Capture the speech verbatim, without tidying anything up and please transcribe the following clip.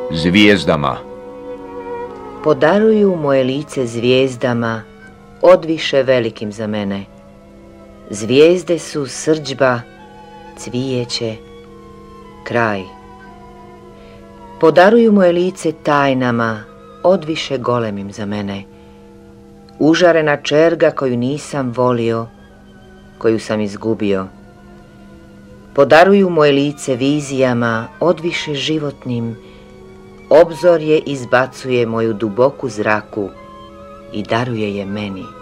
zvijezdama. Podaruju moje lice zvijezdama, odviše velikim za mene. Zvijezde su srdžba, cvijeće, kraj. Podaruju moje lice tajnama, odviše golemim za mene. Užarena čerga koju nisam volio, koju sam izgubio. Podaruju moje lice vizijama, odviše životnim. Obzorje izbacuje moju duboku zraku i daruje je meni.